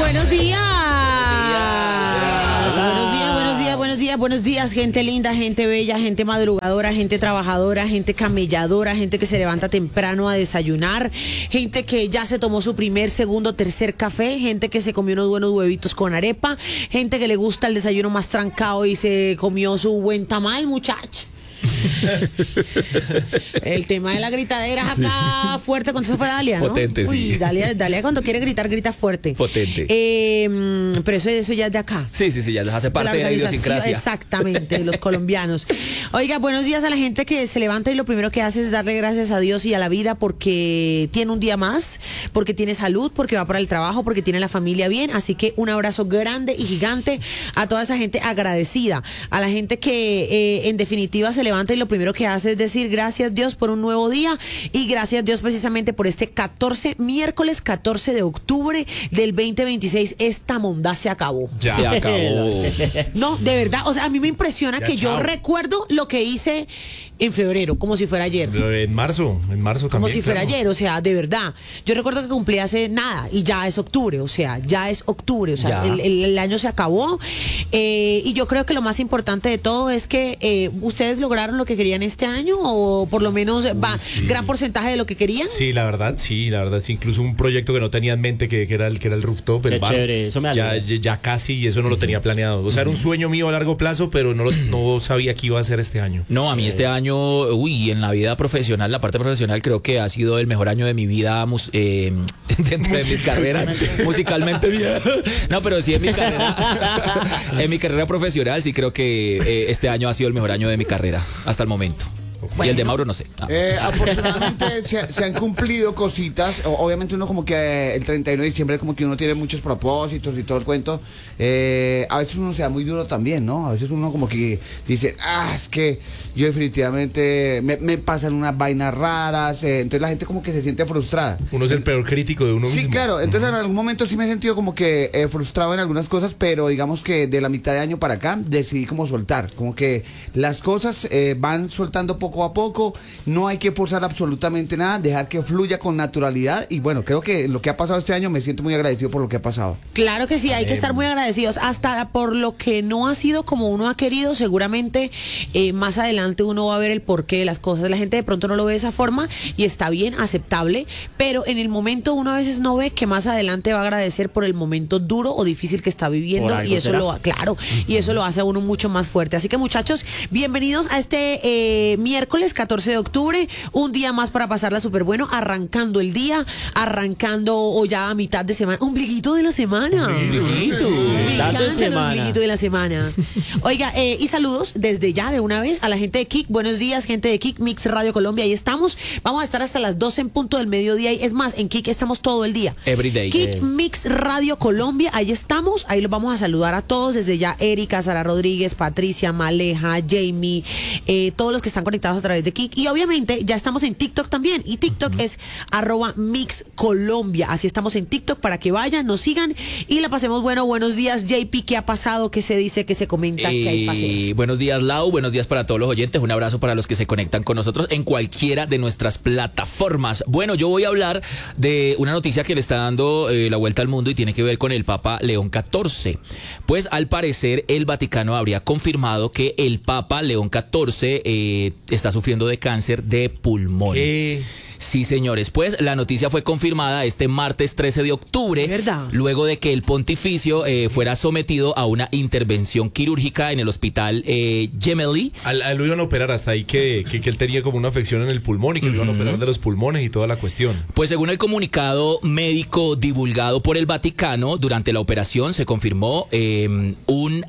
buenos días. Buenos días, gente linda, gente bella, gente madrugadora, gente trabajadora, gente camelladora, gente que se levanta temprano a desayunar, gente que ya se tomó su primer, segundo, tercer café, gente que se comió unos buenos huevitos con arepa, gente que le gusta el desayuno más trancado y se comió su buen tamal, muchachos. El tema de la gritadera es acá fuerte. Cuando eso fue Dalia, ¿no? Potente, sí. Uy, Dalia cuando quiere gritar, grita fuerte. Potente. Pero eso ya es de acá. Sí, ya hace parte de la idiosincrasia. Exactamente, de los colombianos. Oiga, buenos días a la gente que se levanta y lo primero que hace es darle gracias a Dios y a la vida porque tiene un día más, porque tiene salud, porque va para el trabajo, porque tiene la familia bien. Así que un abrazo grande y gigante a toda esa gente agradecida, a la gente que en definitiva se levanta y lo primero que hace es decir gracias Dios por un nuevo día y gracias Dios precisamente por este miércoles 14 de octubre del 2026. Esta mondá se acabó. Ya se acabó. No, de verdad, o sea, a mí me impresiona ya, que chao. yo recuerdo lo que hice en febrero, como si fuera ayer. En marzo también. Como si fuera claro. ayer, o sea, de verdad. Yo recuerdo que cumplí hace nada y ya es octubre, o sea, el año se acabó. Y yo creo que lo más importante de todo es que ustedes lograron lo que querían este año o por lo menos gran porcentaje de lo que querían. Sí, la verdad, sí. Incluso un proyecto que no tenía en mente que era el rooftop, el Qué bar. chévere, eso me alegra. Ya casi, y eso no lo tenía planeado. O sea, era un sueño mío a largo plazo, pero no sabía que iba a ser este año. No, a mí este año, en la vida profesional, la parte profesional, creo que ha sido el mejor año de mi vida dentro de mis carreras, musicalmente bien. No, pero sí en mi carrera profesional, sí creo que este año ha sido el mejor año de mi carrera hasta el momento. Bueno. Y el de Mauro no sé. Afortunadamente se han cumplido cositas. Obviamente uno como que el 31 de diciembre como que uno tiene muchos propósitos y todo el cuento. A veces uno se da muy duro también, ¿no? A veces uno como que dice, es que yo definitivamente me pasan unas vainas raras. Entonces la gente como que se siente frustrada. Uno es el peor crítico de uno mismo. Sí, claro. Entonces en algún momento sí me he sentido como que frustrado en algunas cosas, pero digamos que de la mitad de año para acá decidí como soltar. Como que las cosas van soltando poco a poco, no hay que forzar absolutamente nada, dejar que fluya con naturalidad y bueno, creo que lo que ha pasado este año me siento muy agradecido por lo que ha pasado. Claro que sí, hay que estar muy agradecidos, hasta por lo que no ha sido como uno ha querido, seguramente más adelante uno va a ver el porqué de las cosas, la gente de pronto no lo ve de esa forma y está bien, aceptable, pero en el momento uno a veces no ve que más adelante va a agradecer por el momento duro o difícil que está viviendo y eso y eso lo hace a uno mucho más fuerte, así que muchachos, bienvenidos a este miércoles 14 de octubre, un día más para pasarla súper bueno, arrancando el día, o ya a mitad de semana, ombliguito de la semana. Ombliguito. Me encanta el ombliguito de la semana. Oiga, y saludos desde ya de una vez a la gente de Kik. Buenos días, gente de Kik Mix Radio Colombia. Ahí estamos. Vamos a estar hasta las 12 en punto del mediodía. Es más, en Kik estamos todo el día. Every day. Kik Mix Radio Colombia. Ahí estamos. Ahí los vamos a saludar a todos. Desde ya, Erika, Sara Rodríguez, Patricia, Maleja, Jamie, todos los que están conectados a través de Kik. Y obviamente ya estamos en TikTok también. Y TikTok es @MixColombia. Así estamos en TikTok para que vayan, nos sigan y la pasemos bueno. Buenos días, JP. ¿Qué ha pasado? ¿Qué se dice? ¿Qué se comenta? ¿Qué hay paseo? Buenos días, Lau. Buenos días para todos los oyentes. Un abrazo para los que se conectan con nosotros en cualquiera de nuestras plataformas. Bueno, yo voy a hablar de una noticia que le está dando la vuelta al mundo y tiene que ver con el Papa León XIV. Pues al parecer el Vaticano habría confirmado que el Papa León XIV está sufriendo de cáncer de pulmón. ¿Qué? Sí, señores, pues la noticia fue confirmada este martes 13 de octubre, ¿verdad? Luego de que el pontificio fuera sometido a una intervención quirúrgica en el hospital Gemelli. Lo iban a operar hasta ahí que él tenía como una afección en el pulmón y que lo iban a operar de los pulmones y toda la cuestión. Pues según el comunicado médico divulgado por el Vaticano, durante la operación se confirmó un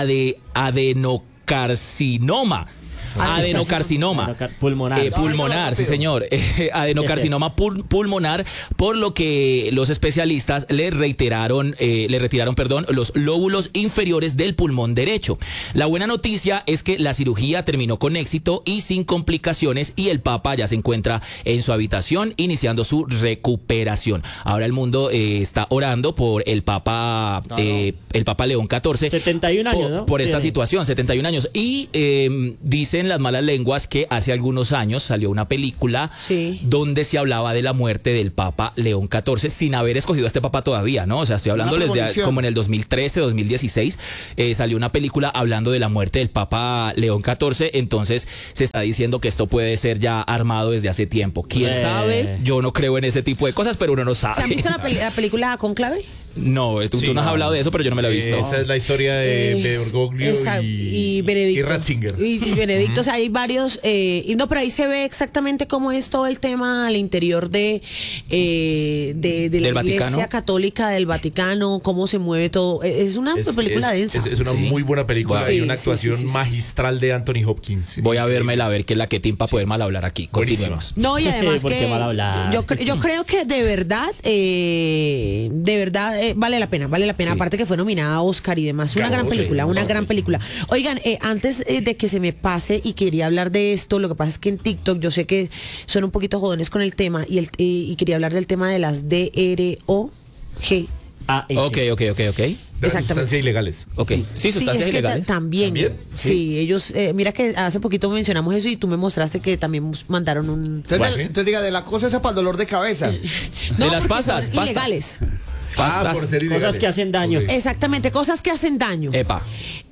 adenocarcinoma. Adenocarcinoma pulmonar, sí señor, adenocarcinoma pulmonar, por lo que los especialistas le retiraron los lóbulos inferiores del pulmón derecho. La buena noticia es que la cirugía terminó con éxito y sin complicaciones y el Papa ya se encuentra en su habitación iniciando su recuperación. Ahora el mundo está orando por el Papa León XIV 71 años, ¿no? por esta situación, 71 años y dice Dicen las malas lenguas que hace algunos años salió una película donde se hablaba de la muerte del Papa León XIV sin haber escogido a este Papa todavía, ¿no? O sea, estoy hablando desde como en el 2013, 2016, salió una película hablando de la muerte del Papa León XIV, entonces se está diciendo que esto puede ser ya armado desde hace tiempo. ¿Quién sabe? Yo no creo en ese tipo de cosas, pero uno no sabe. ¿Se han visto la película Cónclave? No, tú no has hablado de eso, pero yo no me la he visto. Esa es la historia de Bergoglio y Benedicto. Y Ratzinger. Y Benedicto, o sea, hay varios. Pero ahí se ve exactamente cómo es todo el tema al interior de la Iglesia Católica del Vaticano, cómo se mueve todo. Es una película densa. Es una muy buena película. Hay una actuación magistral de Anthony Hopkins. Voy a vérmela, a ver qué es la que timpa poder mal hablar aquí. Continuemos. No, y además que yo creo que de verdad vale la pena, aparte que fue nominada a Oscar y demás, una gran película. Oigan, antes de que se me pase y quería hablar de esto, lo que pasa es que en TikTok yo sé que son un poquito jodones con el tema y quería hablar del tema de las DROG. Ok. Sustancias ilegales. Ok, sí, sustancias ilegales. También. Sí, ellos, mira que hace poquito mencionamos eso y tú me mostraste que también mandaron un... Entonces diga, de la cosa esa para el dolor de cabeza. No, de las pasas. Ilegales. Por ser cosas que hacen daño. Exactamente, cosas que hacen daño. Epa.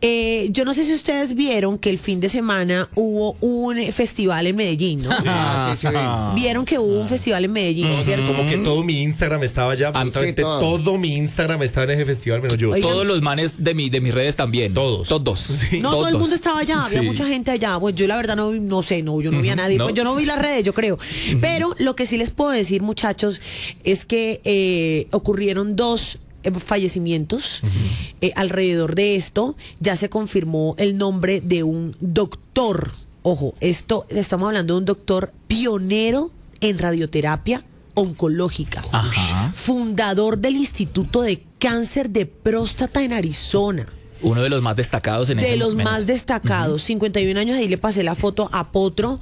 Yo no sé si ustedes vieron que el fin de semana hubo un festival en Medellín, ¿no? Sí. Vieron que hubo un festival en Medellín, ¿cierto? Como que todo mi Instagram estaba ya, absolutamente todo mi Instagram estaba en ese festival, menos yo. Oigan, todos los manes de mis redes también. Todos. Sí. No, todo el mundo estaba allá, había mucha gente allá. Pues yo la verdad no sé, yo no vi a nadie. Pues yo no vi las redes, yo creo. Pero lo que sí les puedo decir, muchachos, es que ocurrieron 2 fallecimientos alrededor de esto. Ya se confirmó el nombre de un doctor. Ojo, estamos hablando de un doctor pionero en radioterapia oncológica. Fundador del Instituto de Cáncer de Próstata en Arizona. Uno de los más destacados en ese momento. De los más destacados, 51 años, ahí le pasé la foto a Potro.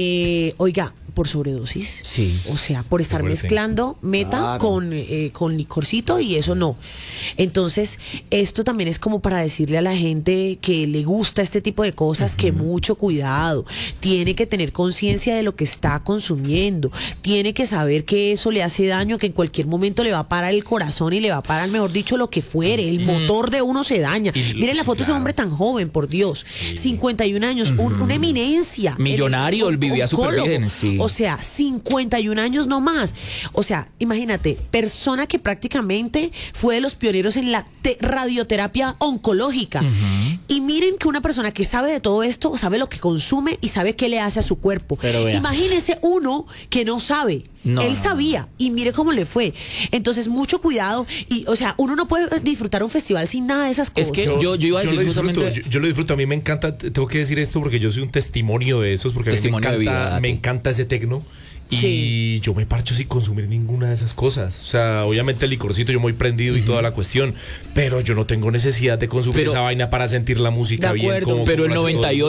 Oiga, por sobredosis. Sí. O sea, por estar mezclando meta con licorcito y eso no. Entonces, esto también es como para decirle a la gente que le gusta este tipo de cosas que mucho cuidado. Tiene que tener conciencia de lo que está consumiendo. Tiene que saber que eso le hace daño, que en cualquier momento le va a parar el corazón y le va a parar, mejor dicho, lo que fuere. El motor de uno se daña. Miren la foto de ese hombre tan joven, por Dios. 51 años, una eminencia. Millonario, vivía súper bien, sí. O sea, 51 años no más. O sea, imagínate, persona que prácticamente fue de los pioneros en la radioterapia oncológica. Y miren que una persona que sabe de todo esto, sabe lo que consume y sabe qué le hace a su cuerpo. Imagínese uno que no sabe. Él sabía y mire cómo le fue. Entonces, mucho cuidado. Y, o sea, uno no puede disfrutar un festival sin nada de esas cosas. Es que yo iba a decir justamente... Yo lo disfruto. A mí me encanta, tengo que decir esto porque yo soy un testimonio de esos, porque testimonio a mí de me encanta ese tecno. Y yo me parcho sin consumir ninguna de esas cosas. O sea, obviamente el licorcito yo muy prendido y toda la cuestión, pero yo no tengo necesidad de consumir esa vaina para sentir la música bien. Pero el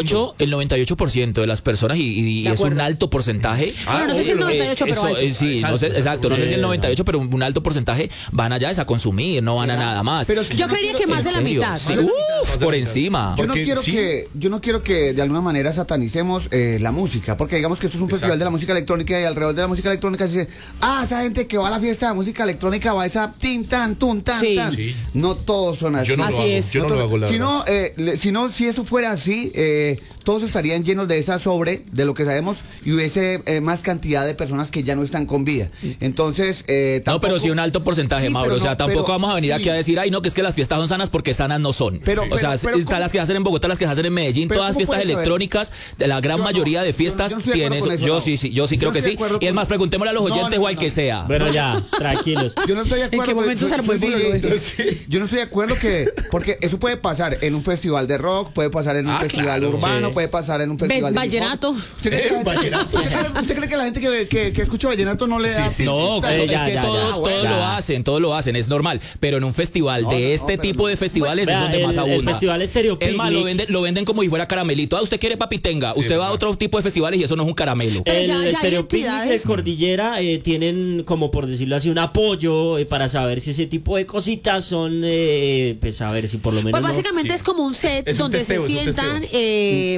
98% de las personas, y es un alto porcentaje. No sé si el 98, pero alto. Sí, no sé, exacto, no sé si el 98, pero un alto porcentaje van allá a consumir, no van a nada más. Pero es que yo creería que más de la mitad. Sí, por encima. Yo no quiero que de alguna manera satanicemos la música, porque digamos que esto es un festival de la música electrónica y alrededor de la música electrónica se dice, esa gente que va a la fiesta de música electrónica va a esa tin tan tun tan tan. No todos son así. Yo no lo hago, la verdad. Si eso fuera así, todos estarían llenos de esa de lo que sabemos y hubiese más cantidad de personas que ya no están con vida. Entonces, tampoco... No, pero sí un alto porcentaje, Mauro. O sea, tampoco vamos a venir aquí a decir, ay, no, que es que las fiestas son sanas porque sanas no son. Están las que hacen en Bogotá, las que hacen en Medellín, todas las fiestas electrónicas, de la gran mayoría de fiestas tienen eso. Yo sí creo que sí. Y es más, preguntémosle a los oyentes o al que sea. Bueno, ya, tranquilos. Yo no estoy de acuerdo. ¿En qué momento se armó el Yo no estoy de acuerdo porque eso puede pasar en un festival de rock, puede pasar en un festival urbano, puede pasar en un festival de vallenato. ¿Usted cree que la gente que escucha vallenato no le da? No, es que todos lo hacen, es normal. Pero en un festival de este tipo de festivales es donde más abunda. El festival Estéreo Picnic. Es más, lo venden como si fuera caramelito. Usted quiere papitenga, usted va a otro tipo de festivales y eso no es un caramelo. El Estéreo Picnic de Cordillera tienen, como por decirlo así, un apoyo para saber si ese tipo de cositas son, pues a ver si por lo menos... Pues básicamente es como un set donde se sientan,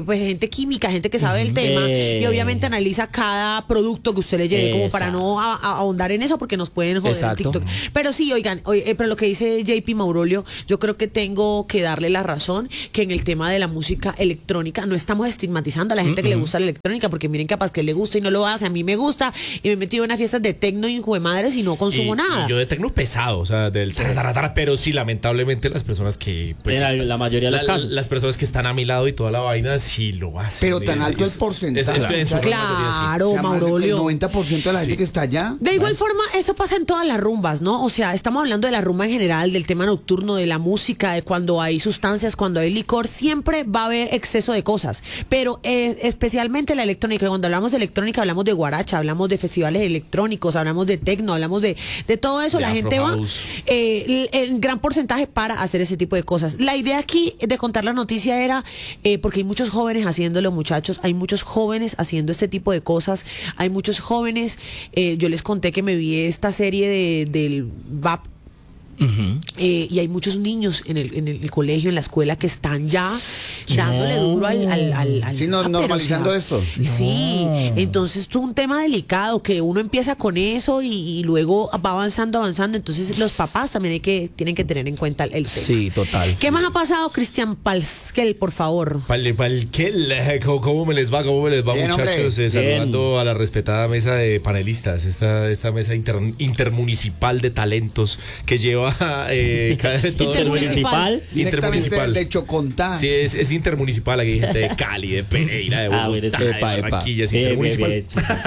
pues gente química, gente que sabe del tema y obviamente analiza cada producto que usted le lleve, como para no ahondar en eso porque nos pueden joder en TikTok. Pero sí, oigan, pero lo que dice JP Maurolio, yo creo que tengo que darle la razón que en el tema de la música electrónica no estamos estigmatizando a la gente que le gusta la electrónica, porque miren, capaz que le gusta y no lo hace. A mí me gusta y me he metido en unas fiestas de tecno y hijo de madres y no consumo nada. Y yo de tecno pesado, o sea, del pero sí, lamentablemente las personas que pues la mayoría de los casos, las personas que están a mi lado y toda la vaina sí lo hacen. Pero tan alto el porcentaje. Claro, Maurolio. El 90% de la gente que está allá. De igual forma, eso pasa en todas las rumbas, ¿no? O sea, estamos hablando de la rumba en general, del tema nocturno, de la música, de cuando hay sustancias, cuando hay licor, siempre va a haber exceso de cosas. Pero especialmente la electrónica, cuando hablamos de electrónica, hablamos de guaracha, hablamos de festivales electrónicos, hablamos de tecno, hablamos de todo eso. La gente va en gran porcentaje para hacer ese tipo de cosas. La idea aquí de contar la noticia era porque hay muchos jóvenes haciéndolo, muchachos, hay muchos jóvenes haciendo este tipo de cosas, hay muchos jóvenes, yo les conté que me vi esta serie del VAP. Y hay muchos niños en el colegio, en la escuela, que están ya dándole duro al sí, normalizando esto. Sí, entonces es un tema delicado que uno empieza con eso y luego va avanzando. Entonces los papás también tienen que tener en cuenta el tema. Sí, total. ¿Qué más ha pasado, Cristian Palsquel, por favor? Palsquel, ¿cómo me les va? ¿Cómo me les va, bien, muchachos? Saludando a la respetada mesa de panelistas, esta mesa intermunicipal de talentos que lleva intermunicipal de Chocontá. Sí, es intermunicipal. Aquí hay gente de Cali, de Pereira, de Bogotá, de Barranquilla, es intermunicipal.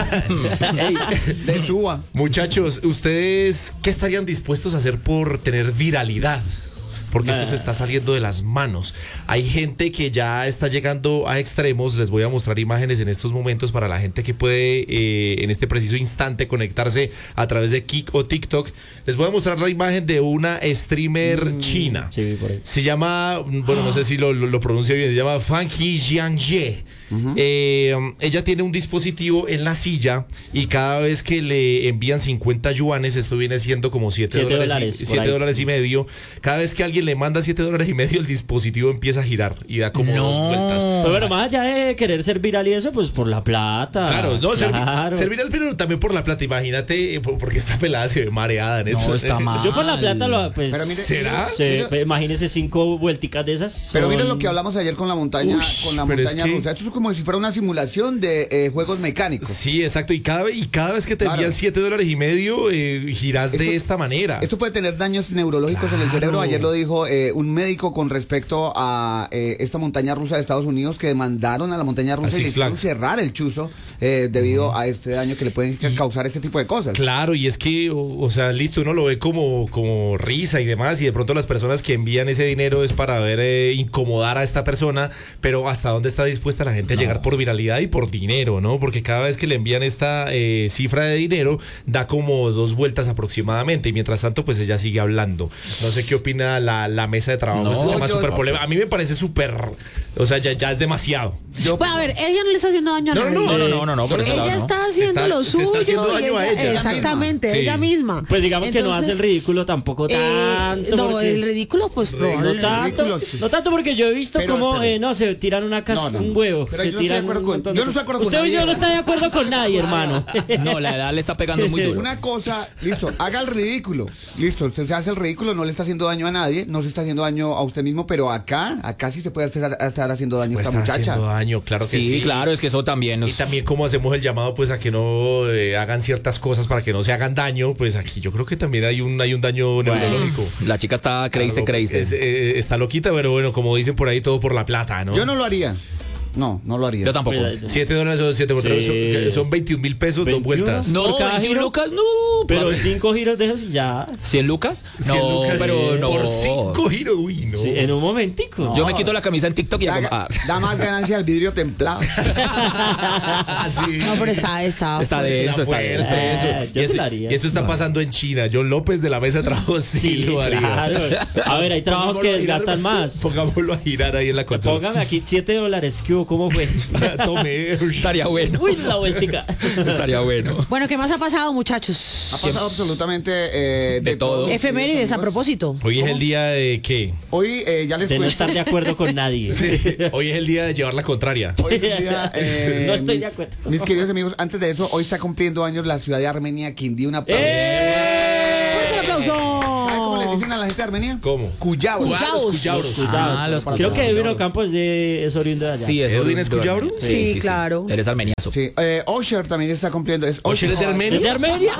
De Suba. Muchachos, ¿ustedes qué estarían dispuestos a hacer por tener viralidad? Porque esto se está saliendo de las manos. Hay gente que ya está llegando a extremos. Les voy a mostrar imágenes en estos momentos para la gente que puede en este preciso instante conectarse a través de Kik o TikTok. Les voy a mostrar la imagen de una streamer china. Sí, por ahí. Se llama, bueno, no sé si lo pronuncio bien, se llama Fanqi Jiangye. Ella tiene un dispositivo en la silla y cada vez que le envían 50 yuanes, esto viene siendo como $7 y medio. Cada vez que alguien le manda $7 y medio, el dispositivo empieza a girar y da como 2 vueltas. Pero bueno, más allá de querer ser viral y eso, pues por la plata. Claro, no, ser viral, pero también por la plata. Imagínate, porque esta pelada se ve mareada en esto. No, está mal. Yo por la plata pues, pero mire, ¿será? Imagínese 5 vuelticas de esas. Pero miren lo que hablamos ayer con la montaña, rusa. Esto es como si fuera una simulación de juegos mecánicos. Sí, exacto. Y cada vez que te envían $7 y medio, girás de esta manera. Esto puede tener daños neurológicos en el cerebro. Ayer lo dijo un médico con respecto a esta montaña rusa de Estados Unidos, que demandaron a la montaña rusa y le hicieron cerrar el chuzo debido a este daño que le pueden causar este tipo de cosas. Claro, y es que, o sea, listo, uno lo ve como risa y demás, y de pronto las personas que envían ese dinero es para ver incomodar a esta persona, pero ¿hasta dónde está dispuesta la gente a llegar por viralidad y por dinero, no? Porque cada vez que le envían esta cifra de dinero, da como 2 vueltas aproximadamente, y mientras tanto, pues ella sigue hablando. No sé qué opina la mesa de trabajo. Este tema es súper problema. A mí me parece súper, o sea, ya es demasiado. Pues a ver, ella no le está haciendo daño a nadie. No, por ese lado, ella está haciendo lo suyo. Está haciendo daño a ella. Exactamente, Sí. ella misma. Pues digamos que no hace el ridículo tampoco tanto. No, el ridículo, pues no tanto porque yo he visto como se tiran una casa, un huevo. Pero se yo no estoy de acuerdo con usted nadie. Yo no está de acuerdo con nadie, hermano. No, la edad le está pegando muy duro. Una cosa, listo, haga el ridículo. Listo, usted se hace el ridículo, no le está haciendo daño a nadie, no se está haciendo daño a usted mismo, pero acá sí se puede estar haciendo daño a esta muchacha. Haciendo daño, claro que sí. Claro, es que eso también. Y también como hacemos el llamado pues a que no hagan ciertas cosas para que no se hagan daño, pues aquí yo creo que también hay un daño neurológico. La chica está crazy. Está loquita, pero bueno, como dicen por ahí, todo por la plata, ¿no? Yo no lo haría. No lo haría. Yo tampoco. $7 o 7 por 3 son 21,000 pesos, 2 vueltas. No, por cada giro, Lucas, no. Pero 5 giros de esos ya. ¿100 lucas? No, 100 lucas, pero no. Por 5 giros, uy, no. Sí, en un momentico. No. Yo me quito la camisa en TikTok y da más ganancia al vidrio templado. Sí. No, pero está denso. Yo se lo haría. Y eso está pasando en China. John López de la mesa de trabajo sí lo haría. Claro. A ver, hay trabajos que desgastan más. Pongámoslo a girar ahí en la consola. Póngame aquí $7. ¿Qué hubo? o cómo fue? Tomé. Estaría bueno. Uy, la vueltica. Estaría bueno. Bueno, ¿qué más ha pasado, muchachos? Ha pasado absolutamente de todo. Efemérides a amigos. propósito. Hoy es el día de ¿qué? Hoy ya les De no cuento. estar de acuerdo con nadie. Hoy es el día de llevar la contraria. Hoy es el día, No estoy de acuerdo. Mis queridos amigos, antes de eso, hoy está cumpliendo años la ciudad de Armenia, Quindío. Un aplauso. ¡Fuerte el aplauso! ¿Sabe cómo le dicen a la gente de Armenia? ¿Cómo? Cuyabros. Cuyabros. Los Creo que Edwin Ocampo es oriundo de allá. Sí, eso. ¿Edwin es cuyabro? Sí, claro. Eres armeniazo. Sí, Osher también está cumpliendo. ¿Osher es de Armenia? ¿Es de Armenia?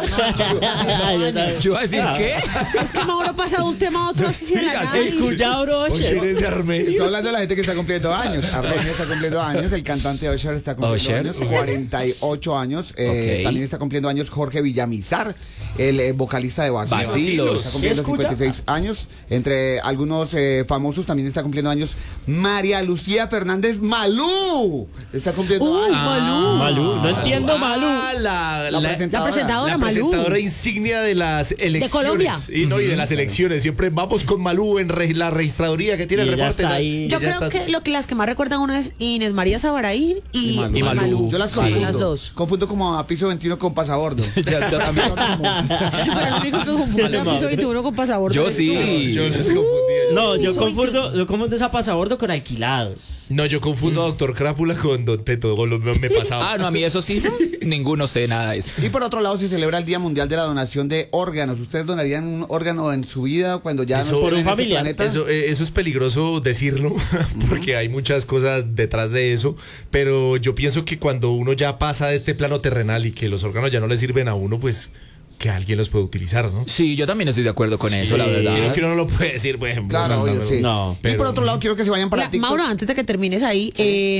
Yo iba a decir, ¿qué? Es que Mauro pasa de un tema a otro así de la nada. El Cuyabro, ¿Osher oye. es de Armenia? Estoy hablando de la gente que está cumpliendo años. Armenia está cumpliendo años. El cantante Osher está cumpliendo Usher. años. 48 años. Ok. También está cumpliendo años Jorge Villamizar, el vocalista de Bacilos. Bacilos. Está cumpliendo ¿Escucha? 56 años. Entre algunos famosos también está cumpliendo años María Lucía Fernández Malú. Está cumpliendo Uy, años. Malú. Malú, no entiendo Malú. La presentadora. La presentadora La Malú. presentadora insignia de las elecciones. Colombia. Y no, y de las elecciones. Siempre vamos con Malú en la registraduría que tiene Y el ella reporte. está ahí. Yo creo que las que más recuerdan uno es Inés María Sabaraín y Malú. Yo las Sí, confundo. las dos. Confundo como a piso 21 con pasabordo. También son como- Pero el único que confunde a piso 21 con pasabordo. Yo es- sí. Yo no se confundía. No, yo Soy confundo esa pasabordo con alquilados. No, yo confundo a Doctor Crápula con Don Teto. Me pasaba. Ah, no, a mí eso sí. Ninguno sé nada de eso. Y por otro lado se celebra el Día Mundial de la Donación de Órganos. ¿Ustedes donarían un órgano en su vida cuando ya Eso- no estén por un en este familiar. planeta? Eso es peligroso decirlo, porque hay muchas cosas detrás de eso, pero yo pienso que cuando uno ya pasa de este plano terrenal y que los órganos ya no le sirven a uno, pues que alguien los puede utilizar, ¿no? Sí, yo también estoy de acuerdo con eso, la verdad. Sino que uno no lo puede decir, por ejemplo. Claro, o sea, obvio, sí. no, Y pero- por otro lado quiero que se vayan para Mira, TikTok. Mauro, antes de que termines ahí,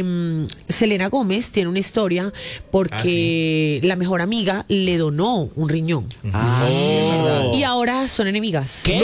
Selena Gómez tiene una historia porque la mejor amiga le donó un riñón. Ah, sí, es verdad. Y ahora son enemigas. ¿Qué?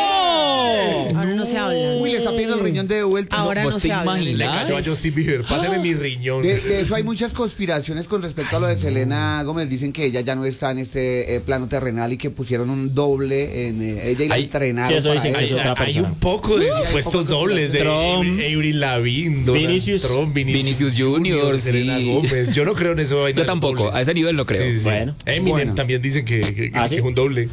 Ahora no se hablan. Uy, le está pidiendo el riñón de vuelta. Ahora ¿Vos no te se hablan. Le imaginas? casó a Justin Bieber, pásame mi riñón. De eso hay muchas conspiraciones con respecto a lo de Selena Gómez. Dicen que ella ya no está en este plano terrenal y que pusieron un doble en ella y la Hay- entrenaron. sí, eso para dicen que Hay, es otra hay persona. un poco de supuestos dobles de Trump, Avril Lavigne, Donald Vinicius. Trump, Vinicius Junior, Selena sí. Gómez. Yo no creo en eso. Yo tampoco, a ese nivel no creo. Sí, sí. Bueno. Eminem Bueno. también dicen que ¿Ah, sí? es un doble.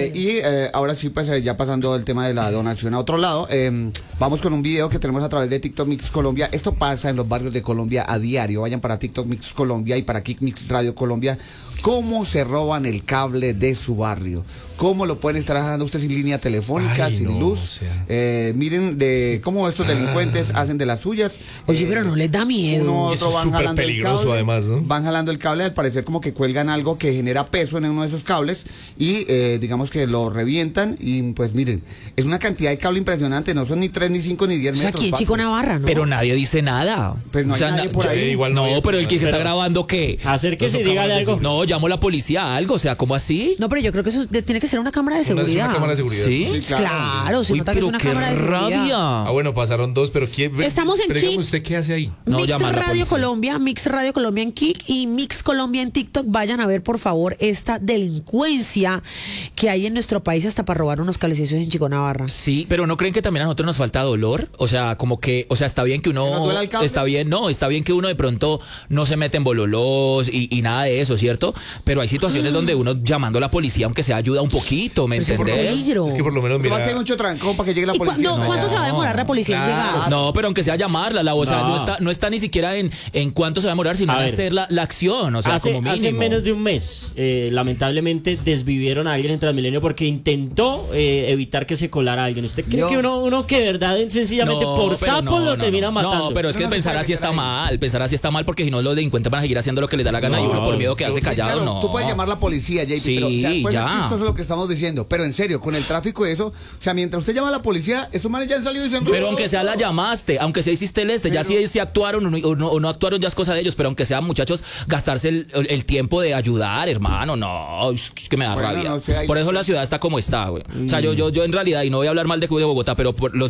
Ahora sí, pues ya pasando el tema de la donación a otro lado, vamos con un video que tenemos a través de TikTok Mix Colombia. Esto pasa en los barrios de Colombia a diario. Vayan para TikTok Mix Colombia y para Kick Mix Radio Colombia. ¿Cómo se roban el cable de su barrio? ¿Cómo lo pueden estar dejando usted sin línea telefónica, Ay, sin no, luz? o sea. Miren de cómo estos delincuentes hacen de las suyas. Oye, pero no les da miedo. Uno Eso otro es van súper jalando el peligroso, cable, además, ¿no? van jalando el cable, al parecer como que cuelgan algo que genera peso en uno de esos cables y digamos que lo revientan y pues miren, es una cantidad de cable impresionante, no son ni 3, ni 5, ni 10 O sea, metros. aquí en papi. Chico Navarra, ¿no? Pero nadie dice nada. Pues no hay nadie por ahí. Igual no, hay- pero el que está Pero- grabando, ¿qué? Acérquese y dígale algo. No, llamo a la policía, algo, o sea, ¿cómo así? No, pero yo creo que eso tiene que ser una cámara de Una seguridad. cámara de seguridad. ¿Sí? Sí, Claro, se Uy, nota que es pero una qué cámara de seguridad. rabia. Ah, bueno, pasaron dos, pero ¿quién? Estamos en pero dígame Kick. ¿usted qué hace ahí? No, Mix llama a la Radio policía. Colombia, Mix Radio Colombia en Kick y Mix Colombia en TikTok. Vayan a ver, por favor, esta delincuencia que hay en nuestro país hasta para robar unos cablecillos en Chico Navarra. Sí, pero ¿no creen que también a nosotros nos falta dolor? O sea, como que, o sea, está bien que ¿Que nos uno, duela el cable? está bien que uno de pronto no se mete en bololós y nada de eso, ¿cierto? Pero hay situaciones donde uno llamando a la policía, aunque sea, ayuda un poquito, ¿me Pero entendés? peligro. Es que por lo menos, Pero mira, que hay mucho trancón para que llegue la ¿Y policía. cuánto se va a demorar la policía en llegar? No, pero aunque sea llamarla, o sea, no está ni siquiera en cuánto se va a demorar, sino A en ver. hacer la acción, o sea, hace, como hace mínimo. menos de un mes, lamentablemente desvivieron a alguien en Transmilenio porque intentó evitar que se colara alguien. ¿Usted cree Yo- que uno que de verdad sencillamente por pero sapo lo termina matando? No, pero es que No, no se pensar puede así meter está ahí. pensar así está mal porque si no los delincuentes van a seguir haciendo lo que les da la gana y No, uno por miedo a quedarse Sí, callado, claro, no. tú puedes llamar a la policía, JP, Sí, pero o sea, puede ser ya. chistoso lo que estamos diciendo, pero en serio, con el tráfico y eso, o sea, mientras usted llama a la policía, estos manes ya han salido y se han Pero aunque sea la llamaste, aunque sea hiciste el ya si actuaron o no actuaron ya es cosa de ellos, pero aunque sean muchachos, gastarse el tiempo de ayudar, hermano, no, es que me da Bueno, rabia. no sé, hay- Por eso la ciudad está como está, güey. O sea, yo en realidad, y no voy a hablar mal de Bogotá, pero por los de Medellín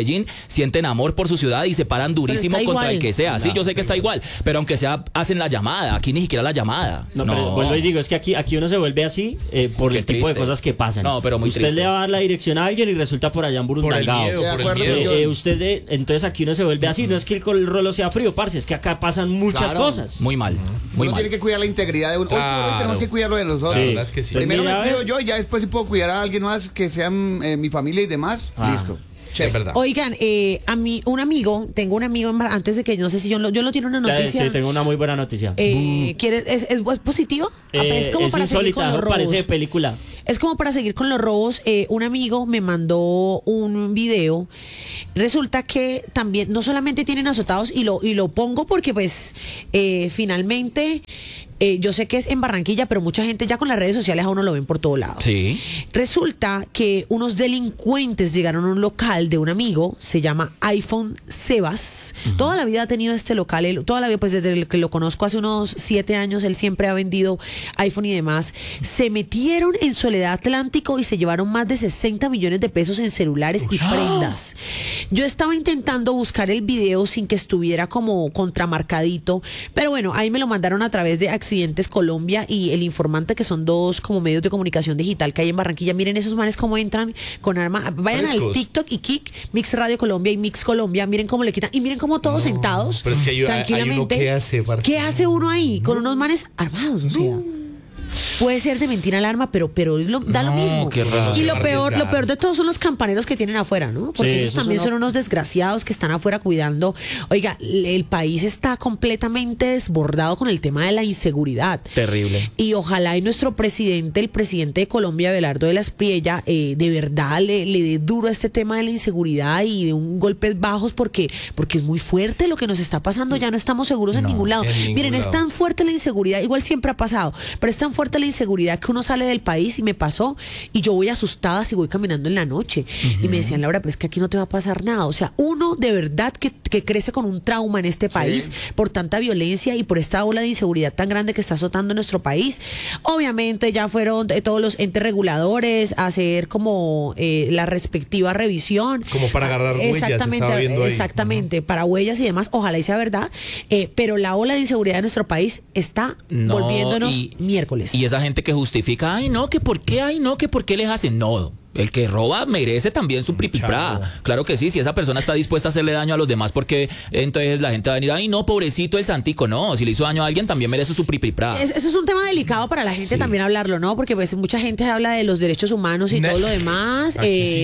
Medellín sienten amor por su ciudad y se paran durísimo contra el que sea. Sí, yo sé que está igual, pero aunque sea, hacen la llamada. Aquí ni siquiera la llamada. No. Pero vuelvo y digo, es que aquí uno se vuelve así por Qué el tipo de triste. cosas que pasan. No, pero muy usted triste. le va a dar la dirección a alguien y resulta por allá en Burundangao. Entonces aquí uno se vuelve así. No es que el rolo sea frío, parce, es que acá pasan muchas cosas. Muy mal, muy Uno mal. tiene que cuidar la integridad de uno. Hoy tenemos que cuidarlo de nosotros. La verdad es que sí. Primero Mira, me cuido yo y ya después si puedo cuidar a alguien más que sean mi familia y demás. Listo. Es verdad. Oigan, a mí, tengo un amigo, antes de que no sé si yo lo tiene una noticia. Sí, tengo una muy buena noticia. ¿Es positivo? Es como para seguir con los robos. Parece de película. Es como para seguir con los robos. Un amigo me mandó un video. Resulta que también no solamente tienen azotados, y lo pongo porque pues finalmente yo sé que es en Barranquilla, pero mucha gente ya con las redes sociales a uno lo ven por todo lado. Sí. Resulta que unos delincuentes llegaron a un local de un amigo, se llama iPhone Sebas. Toda la vida ha tenido este local, toda la vida, pues desde que lo conozco hace unos 7 años, él siempre ha vendido iPhone y demás. Se metieron en Soledad Atlántico y se llevaron más de 60 millones de pesos en celulares y prendas. Yo estaba intentando buscar el video sin que estuviera como contramarcadito, pero bueno, ahí me lo mandaron a través de Accidentes Colombia y El Informante, que son dos como medios de comunicación digital que hay en Barranquilla. Miren esos manes cómo entran con arma. Vayan Frescos. al TikTok y Kik, Mix Radio Colombia y Mix Colombia. Miren cómo le quitan. Y miren cómo todos sentados pero es que hay tranquilamente. uno, ¿qué hace, parce? ¿Qué hace uno ahí con unos manes armados? O sea, puede ser de mentira el arma, pero da lo mismo. Qué raro. Y lo peor de todo son los campaneros que tienen afuera, ¿no? Porque Sí, esos esos también son son unos desgraciados que están afuera cuidando. Oiga, el país está completamente desbordado con el tema de la inseguridad. Terrible. Y ojalá y nuestro presidente, el presidente de Colombia, Abelardo de la Espriella, de verdad le dé duro a este tema de la inseguridad y de un golpes bajos, porque es muy fuerte lo que nos está pasando. Ya no estamos seguros en ningún lado. Miren, es tan fuerte la inseguridad, igual siempre ha pasado, pero es tan fuerte la inseguridad que uno sale del país, y me pasó, y yo voy asustada si voy caminando en la noche. Y me decían, Laura, pero es que aquí no te va a pasar nada. O sea, uno de verdad que crece con un trauma en este país por tanta violencia y por esta ola de inseguridad tan grande que está azotando nuestro país. Obviamente ya fueron todos los entes reguladores a hacer como la respectiva revisión. Como para agarrar huellas. Exactamente, para huellas y demás. Ojalá y sea verdad. Pero la ola de inseguridad de nuestro país está volviéndonos miércoles. Y esa gente que justifica, ay no, que por qué les hacen. No, el que roba merece también su pripiprá. Claro que sí, si esa persona está dispuesta a hacerle daño a los demás, porque entonces la gente va a venir, ay no, pobrecito el santico. No, si le hizo daño a alguien también merece su pripiprá. Eso es un tema delicado para la gente también hablarlo, ¿no? Porque pues mucha gente habla de los derechos humanos y todo lo demás,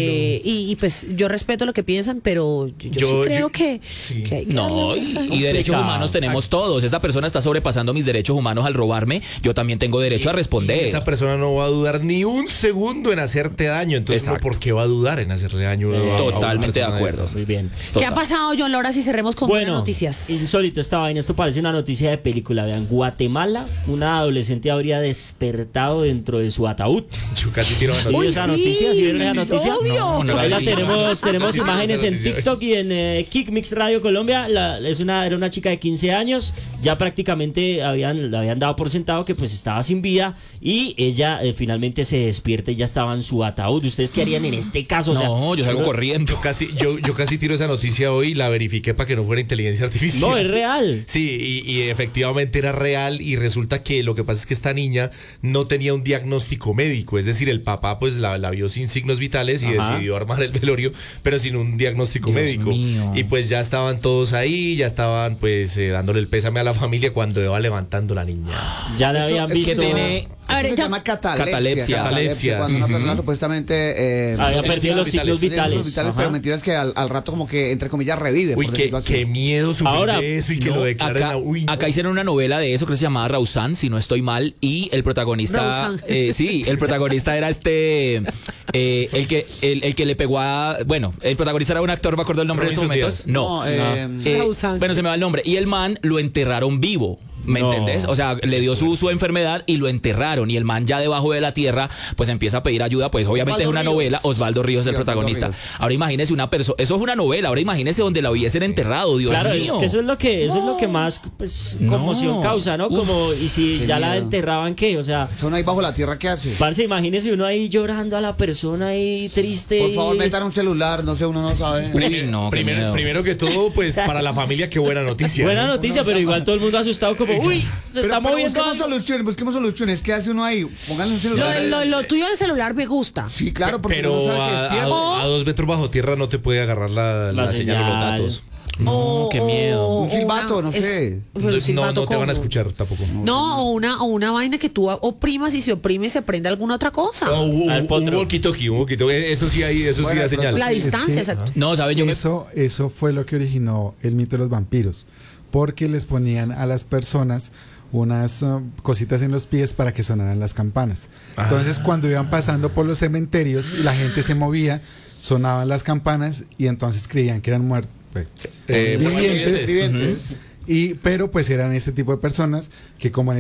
y pues yo respeto lo que piensan, pero yo sí creo que hay que No, y derechos humanos tenemos todos. Esa persona está sobrepasando mis derechos humanos al robarme. Yo también tengo derecho a responder. Esa persona no va a dudar ni un segundo en hacerte daño. Entonces, Exacto. ¿por qué va a dudar en hacerle daño a una Totalmente de persona acuerdo. estas? Muy bien. ¿Qué ha pasado, John Laura, si cerremos con buenas noticias? Insólito esta vaina. Esto parece una noticia de película. Vean, Guatemala, una adolescente habría despertado dentro de su ataúd. Yo casi tiro la ¿Sí noticia. esa noticia? ¿Sí vieron esa noticia? Obvio. No, Ahí la sí. tenemos Sí, imágenes esa en noticia. TikTok y en Kik Mix Radio Colombia. Era una chica de 15 años. Ya prácticamente le habían dado por sentado que pues estaba sin vida, y ella finalmente se despierta y ya estaba en su ataúd. ¿Ustedes qué harían en este caso? O sea, No, yo salgo corriendo. Yo casi tiro esa noticia hoy y la verifiqué para que no fuera inteligencia artificial. no, es real. Sí, y efectivamente era real, y resulta que lo que pasa es que esta niña no tenía un diagnóstico médico, es decir, el papá pues la vio sin signos vitales y decidió armar el velorio, pero sin un diagnóstico Dios médico. mío. Y pues ya estaban todos ahí, ya estaban pues dándole el pésame a la familia cuando iba levantando la niña. Ya le habían visto. Se llama catalepsia. Catalepsia. Cuando una persona supuestamente había perdido los signos vitales. pero Ajá. mentira es que al rato como que entre comillas revive. Uy, por decirlo así. qué miedo sufrir Ahora, de eso y que lo declaren. Acá hicieron una novela de eso que se llamaba Raussan, si no estoy mal, y el protagonista, Raussan. sí, el protagonista era el que le pegó a, bueno, el protagonista era un actor, me acuerdo el nombre en estos Robinson momentos. Díaz. No. Raussan. Bueno, se me va el nombre. Y el man lo enterraron vivo. ¿Me entendés? O sea, le dio su enfermedad y lo enterraron. Y el man ya debajo de la tierra, pues empieza a pedir ayuda. Pues obviamente Osvaldo es una Ríos. novela. Osvaldo Ríos es el Sí, protagonista. Osvaldo Ríos. Ahora imagínese una persona. Eso es una novela. Ahora imagínese donde la hubiesen enterrado. Dios Claro, mío. es que eso es lo que más pues, conmoción causa, ¿no? Como, y si qué ya la miedo. enterraban, ¿qué? O sea, Son ahí bajo la tierra, ¿qué hace? parce, imagínese uno ahí llorando a la persona ahí triste. Por favor, metan un celular, no sé, uno no sabe. Uy, no, qué miedo. Primero que todo, pues para la familia, qué buena noticia. Buena noticia, pero igual todo el mundo asustado como, uy, se está moviendo algo. Busquemos soluciones. ¿Qué hace uno ahí? Pónganle un celular. Lo tuyo del celular me gusta. Sí, claro, porque Pero uno sabe que despierta. a 2 metros bajo tierra no te puede agarrar la señal o los datos. No, qué miedo. Un silbato, no sé. No te van a escuchar tampoco. No, o una vaina que tú oprimas y si oprimes se prende alguna otra cosa. Un Al potro. walkie-talkie. Eso sí Bueno, da señal. La distancia, exacto. No, ¿sabes? Eso fue lo que originó el mito de los vampiros, porque les ponían a las personas unas cositas en los pies para que sonaran las campanas. Entonces, cuando iban pasando por los cementerios y la gente se movía, sonaban las campanas y entonces creían que eran muertos. Vivientes. Pero pues eran ese tipo de personas que como en